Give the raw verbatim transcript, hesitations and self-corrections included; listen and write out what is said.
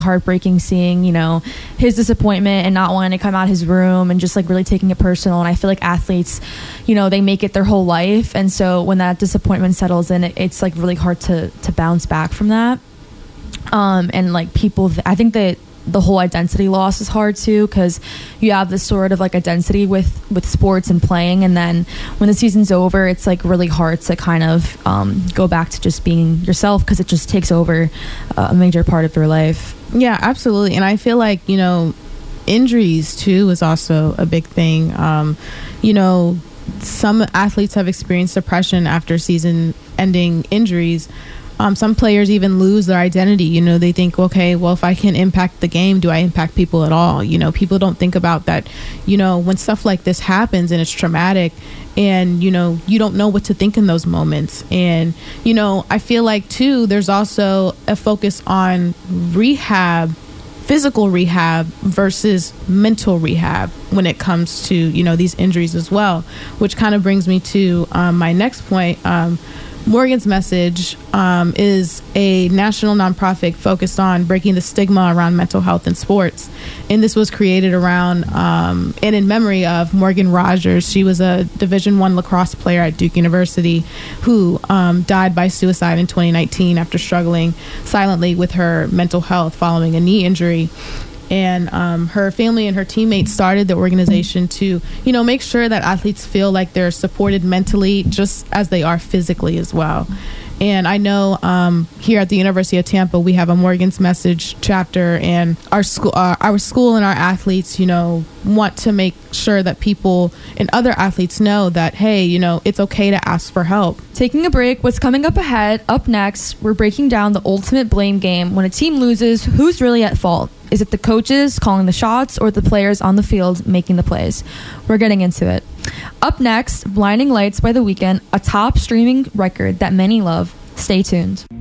heartbreaking seeing, you know, his disappointment and not wanting to come out his room and just like really taking it personal. And I feel like athletes, you know, they make it their whole life, and so when that disappointment settles in, it, it's like really hard to to bounce back from that. Um and like people th- I think that the whole identity loss is hard too, because you have this sort of like identity with with sports and playing, and then when the season's over, it's like really hard to kind of um, go back to just being yourself, because it just takes over uh, a major part of your life. Yeah, absolutely. And I feel like, you know, injuries too is also a big thing. Um, you know, some athletes have experienced depression after season ending injuries. Um, some players even lose their identity. You know, they think, okay, well, if I can impact the game, do I impact people at all? You know, people don't think about that. You know, when stuff like this happens and it's traumatic, and, you know, you don't know what to think in those moments. And, you know, I feel like, too, there's also a focus on rehab, physical rehab versus mental rehab when it comes to, you know, these injuries as well, which kind of brings me to um, my next point. Um, Morgan's Message um, is a national nonprofit focused on breaking the stigma around mental health in sports. And this was created around um, and in memory of Morgan Rogers. She was a Division One lacrosse player at Duke University who um, died by suicide in twenty nineteen after struggling silently with her mental health following a knee injury. And um, her family and her teammates started the organization to, you know, make sure that athletes feel like they're supported mentally just as they are physically as well. And I know um, here at the University of Tampa, we have a Morgan's Message chapter, and our school, uh, our school and our athletes, you know, want to make sure that people and other athletes know that, hey, you know, it's okay to ask for help. Taking a break, what's coming up ahead? Up next, we're breaking down the ultimate blame game. When a team loses, who's really at fault? Is it the coaches calling the shots or the players on the field making the plays? We're getting into it. Up next, Blinding Lights by The Weeknd, a top streaming record that many love. Stay tuned.